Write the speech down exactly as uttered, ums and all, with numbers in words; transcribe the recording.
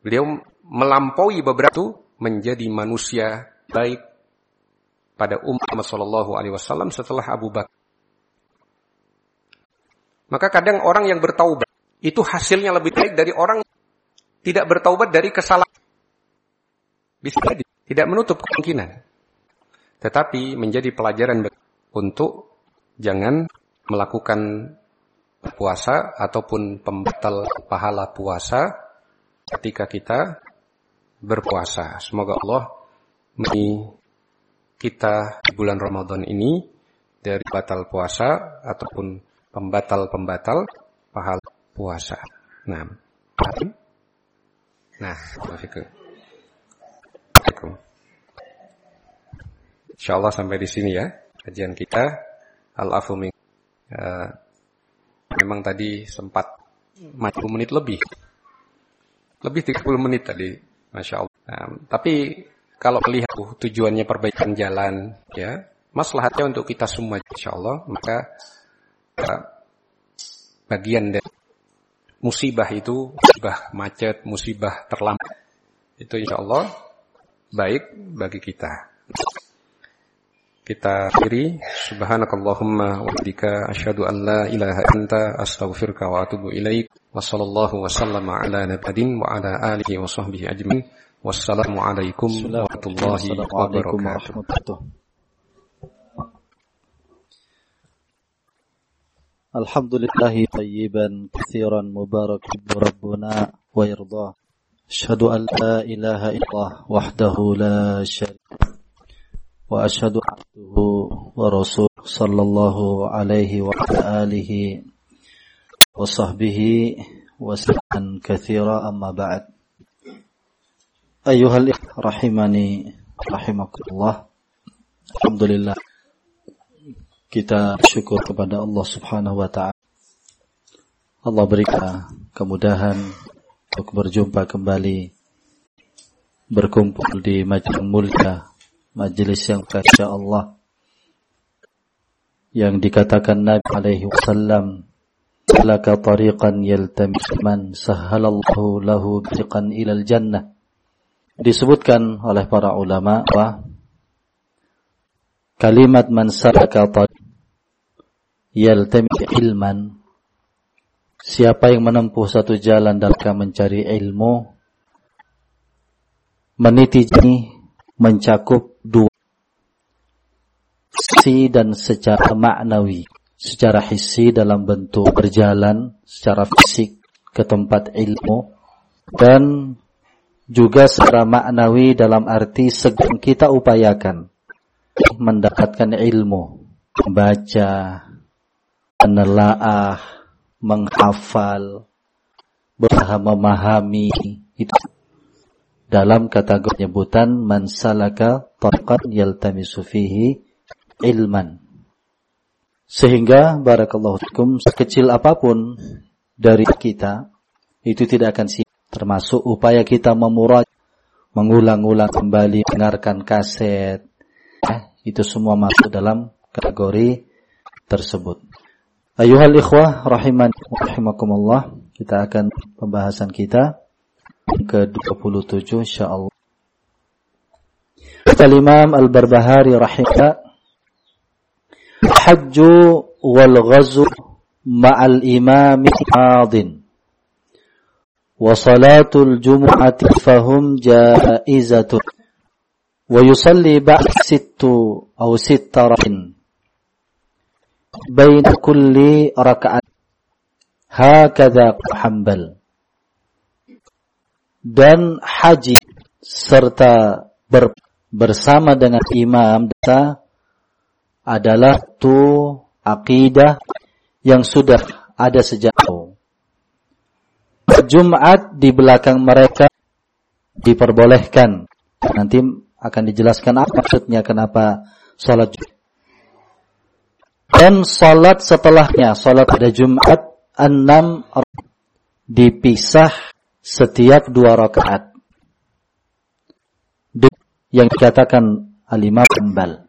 Beliau melampaui beberapa itu menjadi manusia baik pada umat Muhammad sallallahu alaihi wasallam setelah Abu Bakar. Maka kadang orang yang bertaubat itu hasilnya lebih baik dari orang yang tidak bertaubat dari kesalahan. Bisa jadi, tidak menutup kemungkinan. Tetapi menjadi pelajaran untuk jangan melakukan puasa ataupun pembatal pahala puasa ketika kita berpuasa. Semoga Allah memberi kita di bulan Ramadan ini dari batal puasa ataupun pembatal-pembatal pahala puasa. Nah, nah, Assalamualaikum. Insyaallah sampai di sini ya kajian kita Al-Afu Min. Uh, memang tadi sempat empat puluh menit lebih. Lebih tiga puluh menit tadi, Masya Allah. Nah, tapi kalau melihat tujuannya perbaikan jalan, ya, maslahatnya untuk kita semua, Insya Allah, maka uh, bagian dari musibah itu, musibah macet, musibah terlambat, itu Insya Allah baik bagi kita. Kita akhiri, subhanakallahumma wa bihamdika asyhadu an la ilaha anta astaghfiruka wa atubu ilaik. Wa sallallahu wa sallama ala nabiyyin wa ala alihi wa sahbihi ajmain. Wassalamu alaikum warahmatullahi wabarakatuh. Alhamdulillahi tayyiban katsiran mubarakan rabbuna wa yardah. Asyhadu an la ilaha illallah wahdahu la syarika wa asyhadu abduhu wa rasul sallallahu alaihi wa ala alihi wa sahbihi wa sallam katsira amma ba'd. Ayyuhal ikhwah rahimani rahimakumullah. Alhamdulillah kita syukur kepada Allah Subhanahu wa taala. Allah berikan kemudahan untuk berjumpa kembali, berkumpul di majelis mulia, majelis yang kasih Allah, yang dikatakan Nabi alaihi wasallam, "Laka tariqan yaltamis man sahhalallahu lahu tariqan ilal jannah." Disebutkan oleh para ulama bahwa kalimat man salaka tariqan yaltamis ilman, siapa yang menempuh satu jalan dalam mencari ilmu, meniti ini mencakup dua hissi dan secara maknawi. Secara hissi dalam bentuk berjalan secara fisik ke tempat ilmu, dan juga secara maknawi dalam arti sedang kita upayakan mendapatkan ilmu, membaca, menelaah, menghafal, berusaha memahami, itu dalam kategori penyebutan man salaka tariqan yaltamisu fihi ilman. Sehingga barakallahu fikum, sekecil apapun dari kita itu tidak akan sia, termasuk upaya kita memuraj, mengulang-ulang kembali, mendengarkan kaset, eh, itu semua masuk dalam kategori tersebut. Ayuhal ikhwah rahiman rahimakumullah, kita akan pembahasan kita ke dua puluh tujuh insyaallah. Al-Imam Al-Barbahari rahimah, hajju wal ghazu ma'al imami adin wa salatul jumu'ati fahum jaizatun wa yusalli ba'd sittu aw sittarin baina kulli raka'at hakadha Hanbal. Dan haji serta ber, bersama dengan imam adalah tu akidah yang sudah ada sejak dahulu. Jumat di belakang mereka diperbolehkan. Nanti akan dijelaskan apa maksudnya kenapa salat Jumat. Dan salat setelahnya, salat pada Jumat enam dipisah setiap dua rakaat. Yang dikatakan Al-Imam Hanbal.